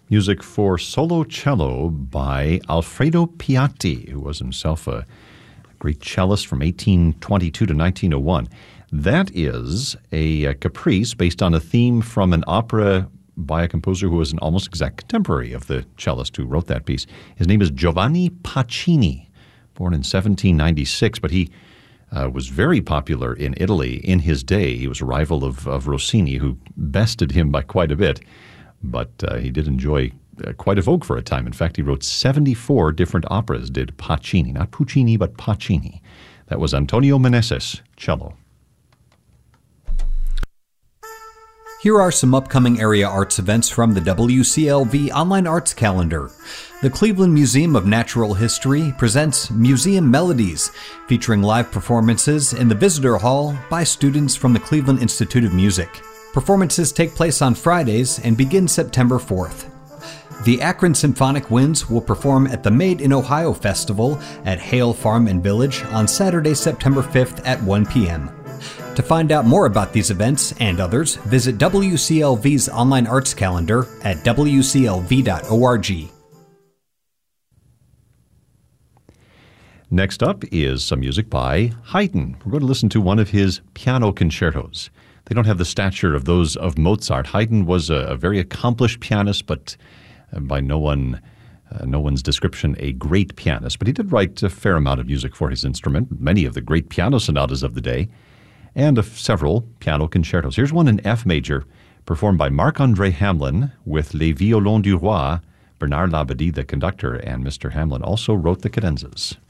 Music for solo cello by Alfredo Piatti, who was himself a great cellist from 1822 to 1901. That is a caprice based on a theme from an opera by a composer who was an almost exact contemporary of the cellist who wrote that piece. His name is Giovanni Pacini, born in 1796, but he was very popular in Italy in his day. He was a rival of Rossini, who bested him by quite a bit, but he did enjoy quite a vogue for a time. In fact, he wrote 74 different operas, did Pacini. Not Puccini, but Pacini. That was Antonio Meneses, cello. Here are some upcoming area arts events from the WCLV Online Arts Calendar. The Cleveland Museum of Natural History presents Museum Melodies, featuring live performances in the Visitor Hall by students from the Cleveland Institute of Music. Performances take place on Fridays and begin September 4th. The Akron Symphonic Winds will perform at the Made in Ohio Festival at Hale Farm and Village on Saturday, September 5th at 1 p.m. To find out more about these events and others, visit WCLV's online arts calendar at wclv.org. Next up is some music by Haydn. We're going to listen to one of his piano concertos. They don't have the stature of those of Mozart. Haydn was a very accomplished pianist, but by no one's description a great pianist. But he did write a fair amount of music for his instrument, many of the great piano sonatas of the day, and of several piano concertos. Here's one in F major, performed by Marc-André Hamelin with Les Violons du Roi. Bernard Labadie, the conductor, and Mr. Hamelin also wrote the cadenzas.